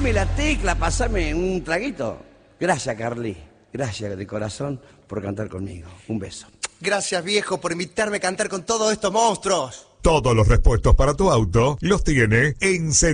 meteme la tecla, pasame un traguito. Gracias, Carly. Gracias de corazón por cantar conmigo. Un beso. Gracias, viejo, por invitarme a cantar con todos estos monstruos. Todos los repuestos para tu auto los tiene en